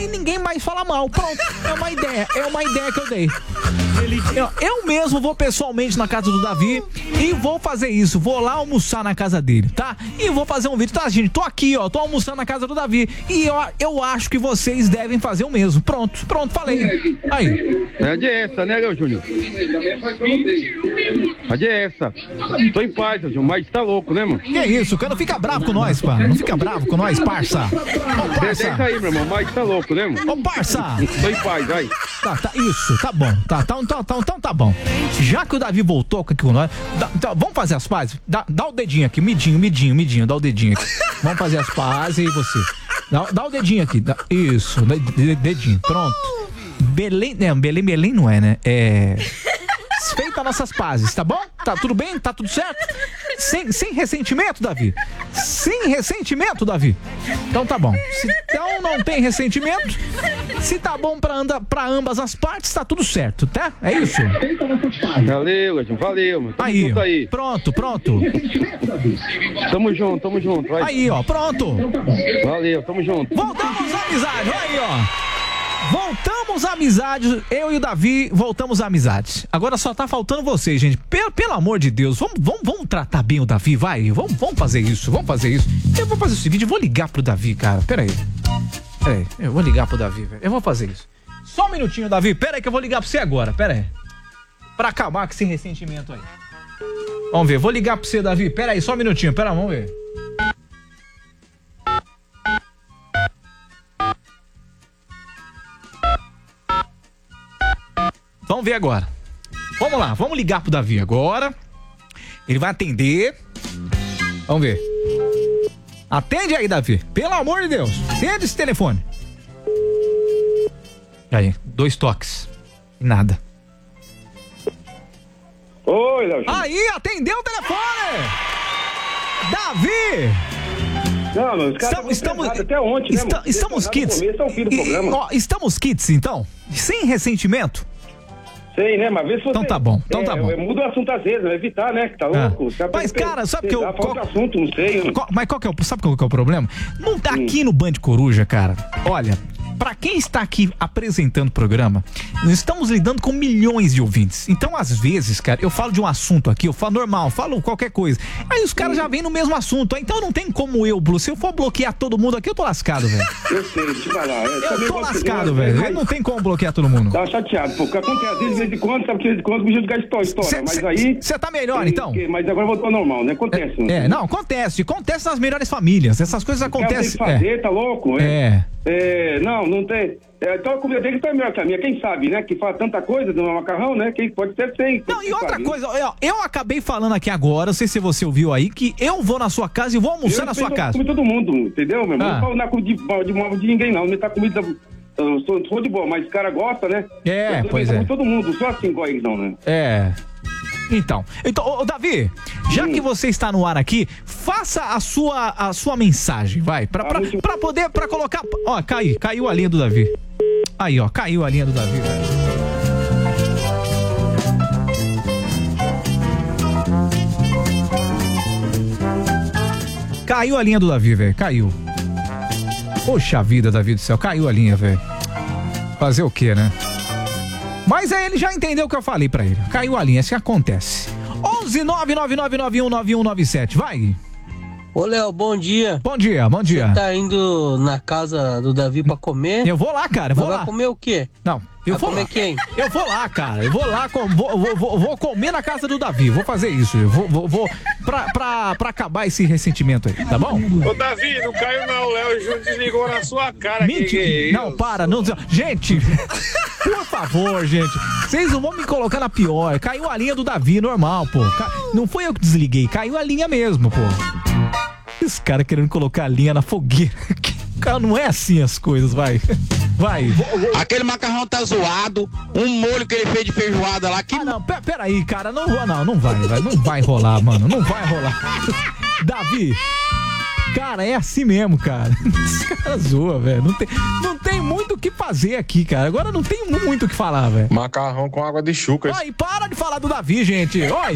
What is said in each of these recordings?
aí ninguém mais fala mal. Pronto, é uma ideia que eu dei. Eu mesmo vou pessoalmente na casa do Davi e vou fazer isso. Vou lá almoçar na casa dele, tá? E vou fazer um vídeo. Tá, gente? Tô aqui, ó. Tô almoçando na casa do Davi. E eu acho que vocês devem fazer o mesmo. Pronto, falei. Aí. É essa, né, Léo Júnior? É essa. Tô em paz, Júnior, mas tá louco, né, mano? Que isso, cara? Não fica bravo com nós, pá. Não fica bravo com nós, parça. Ô, parça. Deixa aí, meu irmão, mas tá louco, né, mano? Ô, parça. Tô em paz, aí. Tá, isso, tá bom. Então tá bom. Já que o Davi voltou aqui com nós, vamos fazer as pazes? Dá o dedinho aqui, midinho, dá o dedinho aqui. Vamos fazer as pazes e você. Dá o dedinho aqui. Isso, dedinho, pronto. Belém não é, né? Feita nossas pazes, tá bom? Tá tudo bem? Tá tudo certo? Sem ressentimento, Davi? Sem ressentimento, Davi? Então tá bom. Se então não tem ressentimento, se tá bom pra ambas as partes, tá tudo certo, tá? É isso? Valeu, Edson, valeu, mano. Tamo aí, junto aí. Pronto. Tamo junto. Vai. Aí, ó, pronto. Valeu, tamo junto. Voltamos à amizade, aí, ó. Voltamos à amizade, eu e o Davi voltamos à amizade. Agora só tá faltando vocês, gente. Pelo amor de Deus, vamos tratar bem o Davi, vai. Vamos fazer isso. Eu vou fazer o seguinte, eu vou ligar pro Davi, cara. Pera aí, eu vou ligar pro Davi, velho. Eu vou fazer isso. Só um minutinho, Davi. Pera aí que eu vou ligar pra você agora, pera aí. Pra acabar com esse ressentimento aí. Vamos ver, vou ligar pra você, Davi. Pera aí, só um minutinho, vamos ver. Vamos ver agora. Vamos lá, vamos ligar pro Davi agora. Ele vai atender. Vamos ver. Atende aí, Davi. Pelo amor de Deus. Atende esse telefone. Aí, 2 toques. Nada. Oi, Léo. Aí, atendeu o telefone! Davi! Não, mas os caras estamos até ontem, né, estamos kits. Estamos kits, então? Sem ressentimento? Sei, né? Mas vê se você... Então tá bom. Muda o assunto às vezes, evitar, né? Que tá louco. Mas, cara, sabe que eu... Falta assunto, não sei. Mas sabe qual que é o problema? Não tá aqui no Band Coruja, cara. Olha... Pra quem está aqui apresentando o programa, nós estamos lidando com milhões de ouvintes. Então, às vezes, cara, eu falo de um assunto aqui, eu falo normal, falo qualquer coisa. Aí os caras já vêm no mesmo assunto. Então não tem como se eu for bloquear todo mundo aqui, eu tô lascado, velho. Eu sei, deixa eu falar. Eu tô lascado, velho. Não tem como bloquear todo mundo. Tá chateado, pô. Acontece, às vezes, de vez em quando, sabe que de vez em quando o bicho fica estoura. Mas aí... Você tá melhor, então? Mas agora voltou ao normal, né? Acontece. Não, acontece nas melhores famílias. Essas coisas acontecem. Fazer, tá louco? Não tem... Então a comida dele tá melhor que a minha, quem sabe, né? Que fala tanta coisa do macarrão, né? Quem pode ser sem. Não, e outra coisa, eu acabei falando aqui agora, não sei se você ouviu aí, que eu vou na sua casa e vou almoçar na sua casa. Eu todo mundo, entendeu, meu irmão? Não falo na comida de ninguém, não. Não tá comida. Eu sou de boa, mas os caras gostam, né? Pois é. Todo mundo, só assim igual eles, não, né? Então, ô Davi, já que você está no ar aqui, faça a sua mensagem, vai, pra colocar, ó, caiu a linha do Davi. Aí, ó, caiu a linha do Davi, velho. Caiu a linha do Davi, velho, caiu. Poxa vida, Davi do céu, caiu a linha, velho. Fazer o quê, né? Mas aí ele já entendeu o que eu falei pra ele. Caiu a linha, isso que acontece. 11999919197, vai. Ô, Léo, bom dia. Bom dia. Você tá indo na casa do Davi pra comer? Eu vou lá, cara, vou lá. Vai comer o quê? Não, eu vou comer lá. Quem? Eu vou lá, cara, vou comer na casa do Davi, vou fazer isso, vou pra acabar esse ressentimento aí, tá bom? Ô, Davi, não caiu não, o Léo Júnior desligou na sua cara. Mentira, não, para, não, gente, por favor, gente, vocês não vão me colocar na pior, caiu a linha do Davi, normal, pô, não foi eu que desliguei, caiu a linha mesmo, pô. Esse cara querendo colocar a linha na fogueira. Cara, não é assim as coisas, vai. Aquele macarrão tá zoado, um molho que ele fez de feijoada lá. Que... não, peraí, cara, não vai rolar, mano, não vai rolar. Davi, cara, é assim mesmo, cara. Esse cara zoa, velho. Não tem muito o que fazer aqui, cara. Agora não tem muito o que falar, velho. Macarrão com água de chucas. Ai, para de falar do Davi, gente. Oi.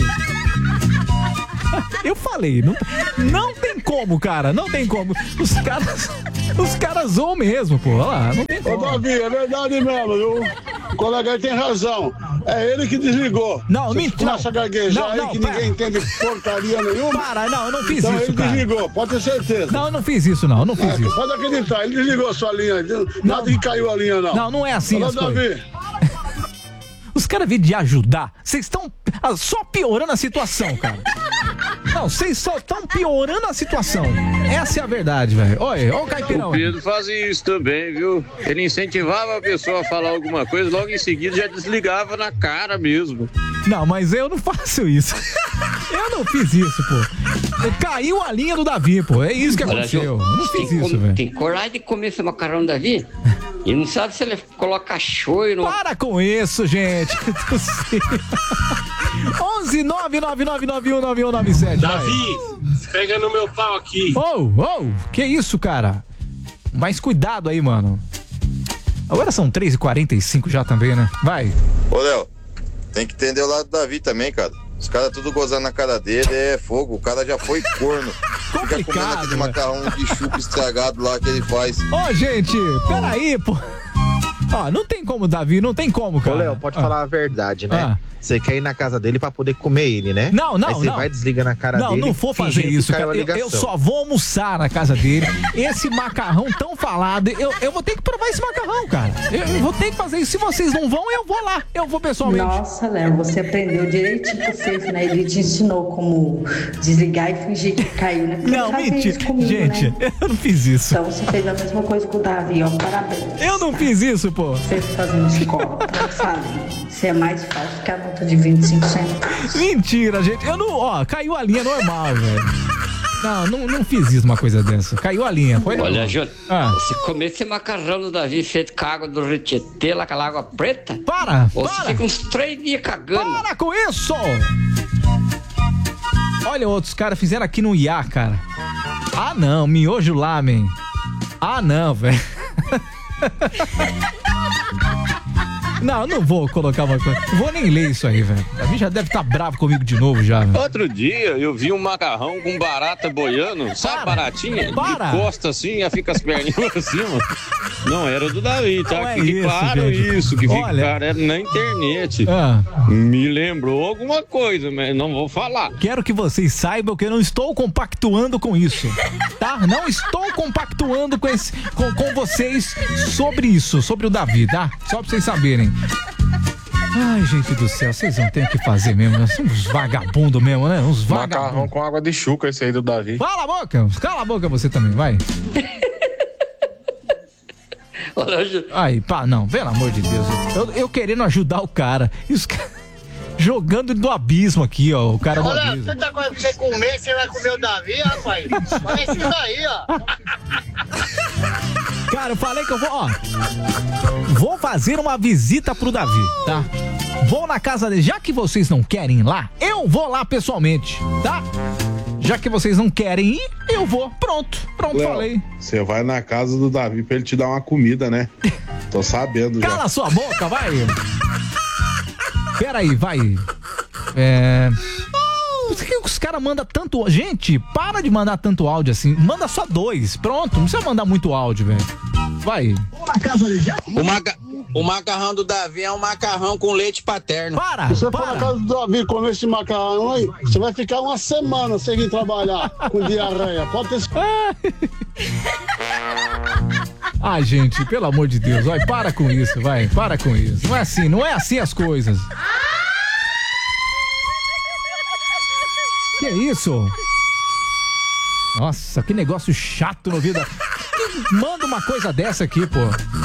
Eu falei, não tem como, cara, não tem como. Os caras Os caras zoam mesmo, pô. Olha lá, não tem Ô, como. Davi, é verdade mesmo, viu? O colega aí tem razão. É ele que desligou. Não, Você mentira. começa a gaguejar Não, aí não, que pera. ninguém entende porcaria nenhuma. Para, não, eu não fiz Então isso, ele cara. desligou, pode ter certeza. Não, eu não fiz isso, não. Eu não fiz isso. Pode acreditar, ele desligou a sua linha. Nada que caiu a linha, não. Não, não é assim Alô, as coisas. Davi. Os caras vêm de ajudar. Vocês estão só piorando a situação, cara. Não, vocês só estão piorando a situação. Essa é a verdade, velho. Olha o Caipirão. O Pedro fazia isso também, viu? Ele incentivava a pessoa a falar alguma coisa, logo em seguida já desligava na cara mesmo. Não, mas eu não faço isso. Eu não fiz isso, pô. Caiu a linha do Davi, pô. É isso que aconteceu. Eu não fiz isso, velho. Tem coragem de comer esse macarrão, Davi? E não sabe se ele coloca shoyu no... Para com isso, gente. 11 999919197. Davi, pega no meu pau aqui. Que isso, cara? Mais cuidado aí, mano. Agora são 3h45 já também, né? Vai. Ô, Léo, tem que entender o lado do Davi também, cara. Os caras tudo gozando na cara dele, é fogo. O cara já foi corno. Fica comendo aquele macarrão de chupa estragado lá que ele faz. Ô, gente, peraí, pô. Ó, não tem como, Davi, não tem como, cara. Ô, Léo, pode falar a verdade, né? Você quer ir na casa dele pra poder comer ele, né? Não. Aí você vai desligar na cara dele. Não vou fazer isso, cara. Eu só vou almoçar na casa dele. Esse macarrão tão falado, eu vou ter que provar esse macarrão, cara. Eu vou ter que fazer isso. Se vocês não vão, eu vou lá. Eu vou pessoalmente. Nossa, Léo, você aprendeu direitinho com o Safe, né? Ele te ensinou como desligar e fingir que caiu, né? Não, mentira. Gente, né? Eu não fiz isso. Então você fez a mesma coisa com o Davi, ó. Parabéns. Eu não fiz isso, pô. Você fazendo escola. Eu falei. Você é mais fácil que a nota de 25 centavos. Mentira, gente. Eu não. Ó, caiu a linha normal, velho. Não fiz isso, uma coisa dessa. Caiu a linha, foi? Olha, Júnior, se comer esse macarrão do Davi feito com a água do Retetê, lá aquela água preta... Você fica uns 3 dias cagando. Para com isso! Olha, outros caras fizeram aqui no IA, cara. Ah, não, miojo lá, man. Ah, não, velho. Não vou colocar uma coisa. Não vou nem ler isso aí, velho. A gente já deve estar bravo comigo de novo já, velho. Outro dia eu vi um macarrão com barata boiando, sabe, baratinha? Para. De costa assim, e fica as perninhas pra cima. Não era do Davi, tá? Não é Fique isso, claro gente. isso, que fica Olha. claro, era na internet. Me lembrou alguma coisa, mas não vou falar. Quero que vocês saibam que eu não estou compactuando com isso, tá? Não estou compactuando com vocês sobre isso, sobre o Davi, tá? Só pra vocês saberem. Ai, gente do céu, vocês não tem o que fazer mesmo, né? São uns vagabundos mesmo, né? Uns vagabundos. Macarrão com água de chuca, esse aí do Davi. Cala a boca você também, vai. Aí, pá, não, pelo amor de Deus. Eu querendo ajudar o cara. E os caras jogando do abismo aqui, ó. O cara do Olha, abismo. tanta coisa pra você comer, você vai comer o Davi, rapaz. Olha isso daí, ó. Cara, eu falei que eu vou fazer uma visita pro Davi, tá? Vou na casa dele. Já que vocês não querem ir lá, eu vou lá pessoalmente, tá? Já que vocês não querem ir, eu vou. Pronto, Léo, falei. Você vai na casa do Davi pra ele te dar uma comida, né? Tô sabendo já. Cala sua boca, vai. Pera aí, vai. Por que os caras mandam tanto... Gente, para de mandar tanto áudio assim. Manda só 2, pronto. Não precisa mandar muito áudio, velho. Vai. O macarrão do Davi é um macarrão com leite paterno. Se você for na casa do Davi comer esse macarrão aí, você vai ficar uma semana sem vir trabalhar com diarreia. Pode ter... Ah, gente, pelo amor de Deus, vai, para com isso, vai, para com isso. Não é assim as coisas. Que isso? Nossa, que negócio chato no vida. Manda uma coisa dessa aqui, pô.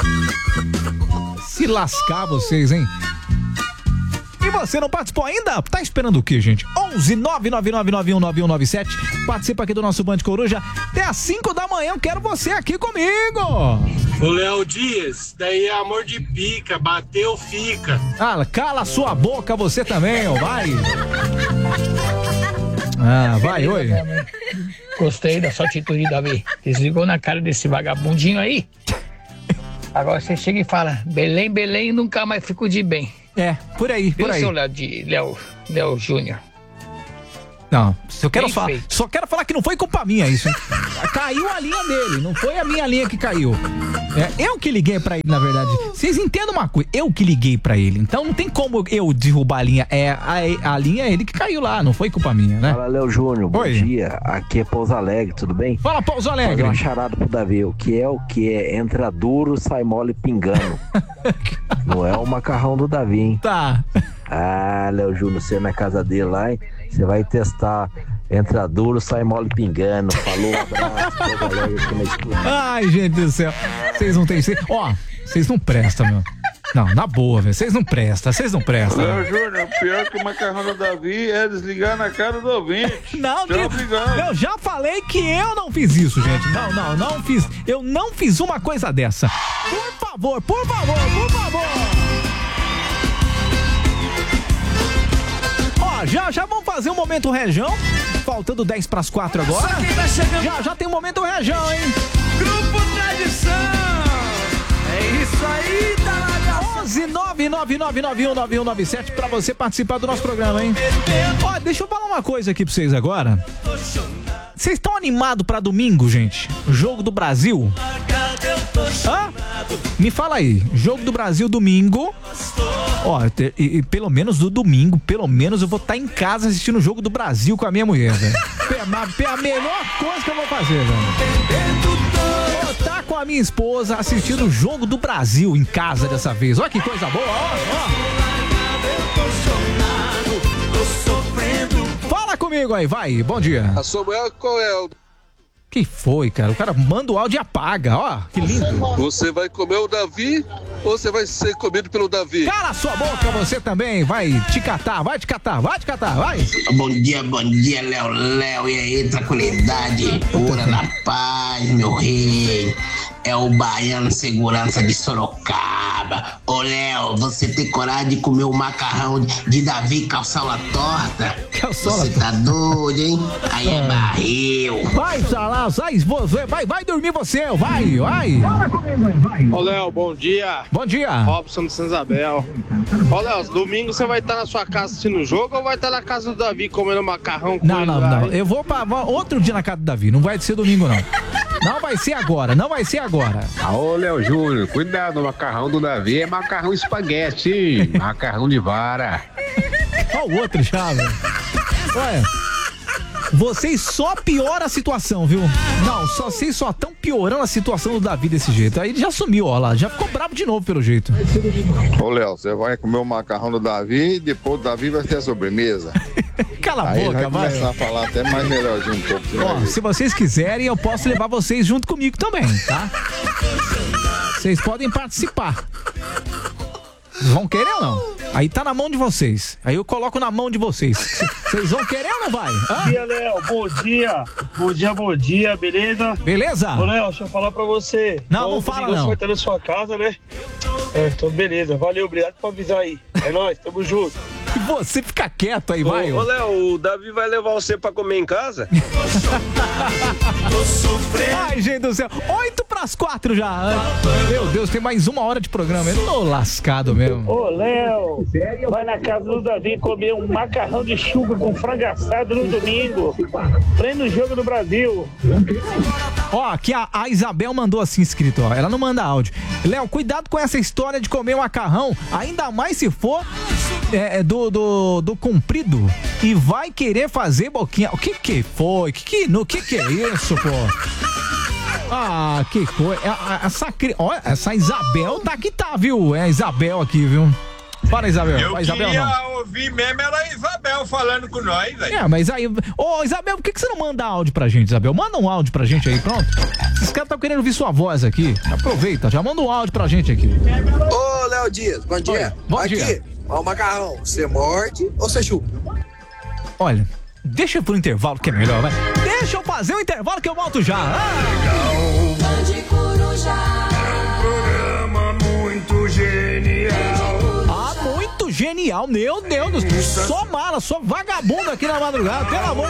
Se lascar vocês, hein? E você não participou ainda? Tá esperando o quê, gente? 11 999919197. Participa aqui do nosso Band Coruja. Até às 5 da manhã eu quero você aqui comigo. O Léo Dias, daí é amor de pica, bateu, fica. Ah, cala sua boca você também, ó, vai. Ah, vai, oi. Gostei da sua atitude, Davi. Desligou na cara desse vagabundinho aí. Agora você chega e fala, Belém, Belém, nunca mais fico de bem. É, por aí, Viu, por aí. seu Léo Júnior? Não, só quero falar que não foi culpa minha isso, hein? Caiu a linha dele, não foi a minha linha que caiu. Eu que liguei pra ele, na verdade. Vocês entendam uma coisa, eu que liguei pra ele, então não tem como eu derrubar a linha. A linha é ele que caiu lá, não foi culpa minha, né? Fala, Léo Júnior, bom dia. Aqui é Pouso Alegre, tudo bem? Fala, Pouso Alegre. Fazer uma charada pro Davi, o que é? Entra duro, sai mole pingando. Não é o macarrão do Davi, hein? Tá. Ah, Léo Júnior, você na casa dele lá, hein? Você vai testar. Entra duro, sai mole pingando. Falou, abraço, Pouso Alegre aqui na escuta. Ai, gente do céu. Vocês não tem... Ó, vocês não prestam, meu. Não, na boa, velho. Vocês não prestam. Léo Júnior, pior que o macarrão do Davi é desligar na cara do ouvinte. Não, eu já falei que eu não fiz isso, gente. Não fiz. Eu não fiz uma coisa dessa. Por favor. Ó, já vamos fazer um momento região. Faltando 10 para as 4 agora. Já tem um momento região, hein? Grupo Tradição. É isso aí, tá lá. 11-999919197 pra você participar do nosso programa, hein? Ó, deixa eu falar uma coisa aqui pra vocês agora. Vocês estão animados pra domingo, gente? Jogo do Brasil? Hã? Me fala aí, Jogo do Brasil domingo. Ó, e pelo menos do domingo, pelo menos eu vou estar em casa assistindo o Jogo do Brasil com a minha mulher, velho. A melhor coisa que eu vou fazer, velho. Vou estar com a minha esposa assistindo o Jogo do Brasil em casa dessa vez. Olha que coisa boa, ó. Fala comigo aí, vai, bom dia. A sua mulher qual é o... Que foi, cara? O cara manda o áudio e apaga, ó, que lindo. Você vai comer o Davi ou você vai ser comido pelo Davi? Cala a sua boca, você também vai te catar, vai. Bom dia, Léo, e aí, tranquilidade, pura na paz, meu rei. É o Baiano Segurança de Sorocaba. Ô, Léo, você tem coragem de comer o macarrão de Davi calçola torta? Você tá doido, hein? Aí é barril. Vai, Salá, vai dormir você, vai. Ô, Léo, bom dia. Bom dia. Robson de São Isabel. Ô, Léo, domingo você vai estar na sua casa assistindo o jogo ou vai estar na casa do Davi comendo macarrão com ele? Não. Eu vou pra outro dia na casa do Davi, não vai ser domingo, não. Não vai ser agora. Ô, Léo Júnior, cuidado, o macarrão do Davi é macarrão espaguete, macarrão de vara. Olha o outro já, velho. Olha, vocês só pioram a situação, viu? Não, vocês só estão piorando a situação do Davi desse jeito. Aí ele já sumiu, ó lá, já ficou bravo de novo pelo jeito. Ô, Léo, você vai comer o macarrão do Davi e depois o Davi vai ter a sobremesa. Cala a boca, vai. Começar a falar até mais melhorzinho um pouco. Ó, se vocês quiserem, eu posso levar vocês junto comigo também, tá? Vocês podem participar. Vão querer ou não? Aí tá na mão de vocês. Aí eu coloco na mão de vocês. Vocês vão querer ou não vai? Bom dia, Léo. Bom dia, beleza? Beleza? Ô, Léo, deixa eu falar pra você. Não fala não. Você vai estar na sua casa, né? Então beleza. Valeu, obrigado por avisar aí. É nóis, tamo junto. E você fica quieto aí, vai. Ô, Léo, o Davi vai levar você pra comer em casa? Ai, gente do céu. 8 para as 4 já. Meu Deus, tem mais 1 hora de programa. Eu tô lascado mesmo. Ô, Léo, vai na casa do Davi comer um macarrão de chuva com frango assado no domingo. Pleno Jogo do Brasil. Ó, aqui a Isabel mandou assim escrito, ó. Ela não manda áudio. Léo, cuidado com essa história de comer macarrão, ainda mais se for do comprido e vai querer fazer boquinha. O que foi? Que é isso, pô? Ah, que coisa. Essa Isabel tá que tá, viu? É a Isabel aqui, viu? Fala, Isabel. Eu Isabel, queria não. ouvir mesmo era a Isabel falando com nós, velho. Mas aí... Ô, Isabel, por que você não manda áudio pra gente, Isabel? Manda um áudio pra gente aí, pronto. Esses caras estão querendo ouvir sua voz aqui. Aproveita, já manda um áudio pra gente aqui. Ô, Léo Dias, bom dia. Bom dia. Ó, o macarrão, você morde ou você chupa? Olha, deixa eu pro intervalo que é melhor, vai. Deixa eu fazer o intervalo que eu volto já. Programa muito genial. Muito genial, meu Deus do céu. Só mala, só vagabundo aqui na madrugada, pelo amor